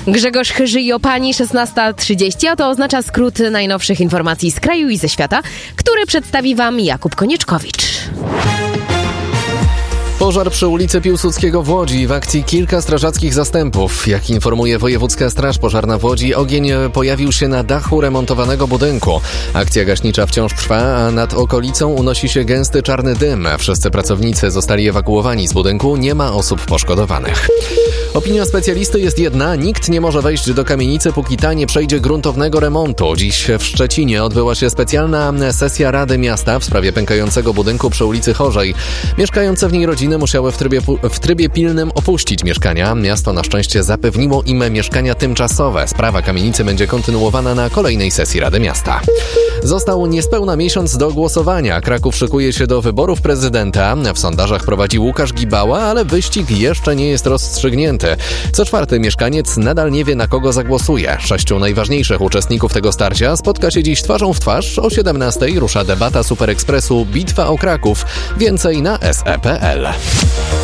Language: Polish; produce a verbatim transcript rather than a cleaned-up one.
Grzegorz Chyży i Opani, szesnasta trzydzieści, a to oznacza skrót najnowszych informacji z kraju i ze świata, który przedstawi Wam Jakub Konieczkowicz. Pożar przy ulicy Piłsudskiego w Łodzi. W akcji kilka strażackich zastępów. Jak informuje Wojewódzka Straż Pożarna w Łodzi, ogień pojawił się na dachu remontowanego budynku. Akcja gaśnicza wciąż trwa, a nad okolicą unosi się gęsty czarny dym. Wszyscy pracownicy zostali ewakuowani z budynku. Nie ma osób poszkodowanych. Opinia specjalisty jest jedna. Nikt nie może wejść do kamienicy, póki ta nie przejdzie gruntownego remontu. Dziś w Szczecinie odbyła się specjalna sesja Rady Miasta w sprawie pękającego budynku przy ulicy Chorzej. Mieszkające w niej rodziny musiały w trybie, w trybie pilnym opuścić mieszkania. Miasto na szczęście zapewniło im mieszkania tymczasowe. Sprawa kamienicy będzie kontynuowana na kolejnej sesji Rady Miasta. Został niespełna miesiąc do głosowania. Kraków szykuje się do wyborów prezydenta. W sondażach prowadzi Łukasz Gibała, ale wyścig jeszcze nie jest rozstrzygnięty. Co czwarty mieszkaniec nadal nie wie, na kogo zagłosuje. Sześciu najważniejszych uczestników tego starcia spotka się dziś twarzą w twarz. O siedemnastej rusza debata Super Expressu Bitwa o Kraków. Więcej na es e kropka pe el.